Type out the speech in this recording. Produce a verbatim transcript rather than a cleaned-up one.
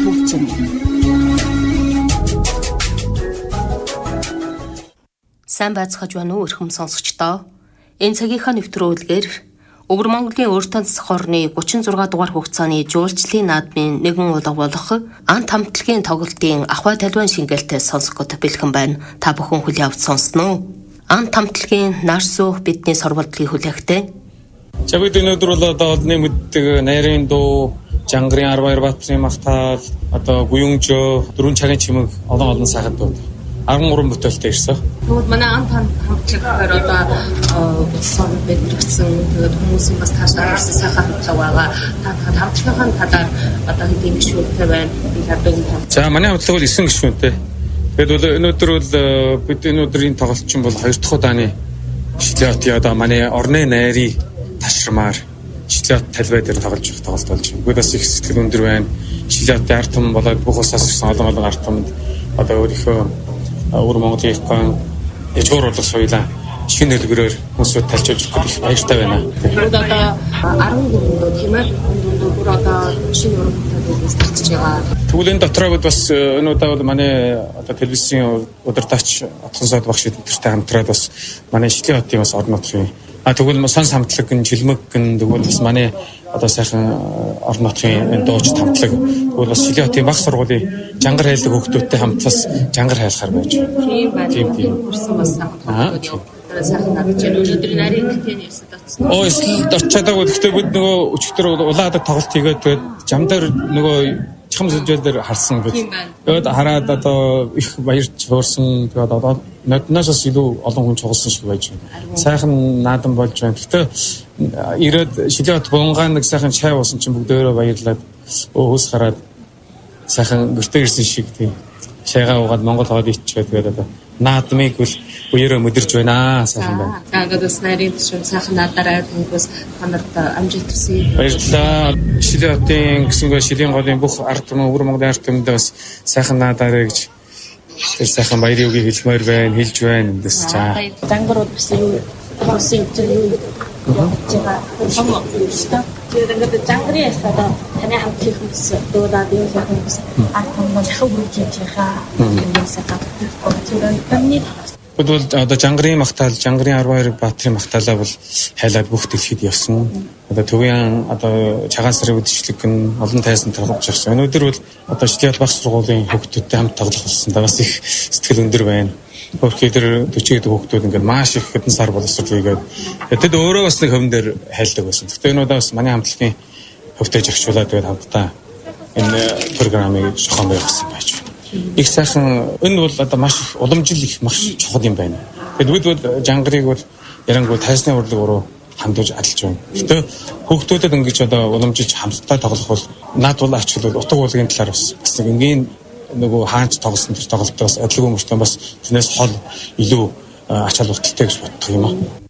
хөгжим. Сайн байцгааж байна уу эрхэм сонсогчдоо. Энэ цагийнхаа нэвтрүүлгээр Өвөр Монголын Өртөн засах орны гучин зургаан дугаар хугацааны жуулчлалын наадмын нэгэн улаг болох ант хамтлагийн тоглолтын ахуй талбайн шингээлтээ сонсох гээд бэлхэн байна. Та бүхэн хүлээ авч сонсноо. Ант хамтлагийн нар суух бидний сурвалжлыг хүлээхтэй. За бид өнөөдөр бол одоо олонний мэддэг найрын дуу, Жангарын арва хоёр баатрын магтаал, одоо Гуюнжөө, дөрвөн цагийн чимэг олон олон сайхан дуу. арван гурван бүтээлтэй ирсэн. Тэгвэл манай ант хамтлагаар одоо сон бэлтгэсэн тэгээд хүмүүсийн бас таашаа ирсэн сайхан хамтлаг байгаа. Та хамтлагын талаар одоо хэдийн гишүүнтэй байна. Би хаддаг юм. За манай хамтлаг бол эсрэг гишүүнтэй. Тэгээд бол өнөөдөр бол бид өнөөдрийн тоглолчин бол хоёр дахь удааны Шилиотын одоо манай орны найрын ташрамаар Шилиот талбай дээр тоглож байгаа тоглолт болж байна. Бүгд бас их сэтгэл өндөр байна. Шилиотын ард түмэн болоод бүх усаас ирсэн олон олон ард түмэнд одоо өөрийнхөө Өвөр Монголын ячуур урлаг соёлоо шинэ хэлбэрээр хүмүүсд талчилж өгөх их баяртай байна. Тэгээд одоо арван гурван тийм ээ бүр одоо шинэ урамтай старчж байгаа. Тэгвэл энэ дотроо бас өнөөдөр бол манай одоо телевизийн удирдаач Атгансаад багш эдгэртэй хамтраад бас манай Шилиотын бас орон нутгийн а тэгвэл сонс хамтлаг гэн жилмэг гэн тэгвэл бас манай одоо сайхан орон нутгийн дууч хамтлаг тэгвэл бас Шилиотын баг сургуулийн жангар хайлдаг хүүхдүүдтэй хамт бас жангар хайлахаар байж байна. Тийм байна. Тийм тийм. Ирсэн бас сайхан сайхан надад өнөөдөр нарийн тэн ирсэн татсан. Оо эсвэл очиад байгаа гэхдээ бид нөгөө өчигдөр улаадаг тоглолт хийгээд тэгээд жам дээр нөгөө чам сүжээл дээр харсан гэж. Тэгээд хараад одоо их баярч хуурсан тэгээд одоо нодноос илүү олон хүн чугалсан шиг байж байна. Сайхан наадан болж байна. Гэхдээ ирээд Шилиот бунгаан нэг сайхан чай уусан чинь бүгдээрээ баярлаад өөс хараад сайхан гэртээ ирсэн шиг тийм шайгаа уугаад Монгол хоод ичгээд тэгээд одоо наадмыг бол үеэрээ мэдэрж байна сайхан байна. Тэгээд бас нарийн төшөө сайхан надараад хүмүүс танарт амжилт хүсье. Баярлалаа. Шилиотын гэсэнгүй Шилийн голын бүх ард түмэн Өвөр Монголын ард түмэнд бас сайхан наадаарэ гэж тэр сайхан баярын үгийг хэлмээр байна, хэлж байна эндээс чаа. Дангарууд бас юу болсон юм яа. Тэгээд жангарын ясада таны хамтлаг хүмүүс дуудаад юм сайхан хүмүүс ард түмэн захаа бүрж яхаа юм сайхан. Бодвол одоо Жангарын магтаал, Жангарын арва хоёр баатрын магтаалаа бол хайлаад бүх дэлхийд явсан. Одоо төвийн одоо цагаан сарын үдшилэг гэн олон тайсан тоглож явсан. Өнөөдөр бол одоо Шилиот баг сургуулийн хүүхдүүдтэй хамт тоглох болсон. Бас их сэтгэл өндөр байна. Өөрөөр тэр төчид хүүхдүүд ингээд маш их хэдэн сар боловсрол хийгээд тэд өөрөө бас нэг хөвөн дээр хайлдаг байсан. Гэхдээ энэ удаа бас манай хамтлагийн хөвтэй жагчуулаад тэгээд хамтдаа энэ програмыг шохон байгуулсан байж байна. Их сайхан энэ бол одоо маш уламжил их маш чухал юм байна. Тэгэд бид бол Жангарыг бол ярангуй тайсны урлаг руу хандуулж адилж байна. Гэтэ хүүхдүүдэд ингэж одоо уламжилж хамтдаа тоглох бол над бол ач бол утга уулын талаар бас бас нэг энгийн нөгөө хаанч тоглосон тэр тоглолтоос адилгүй мөртөө бас тэрнээс хол илүү ач холбогдолтой гэж боддог юм аа.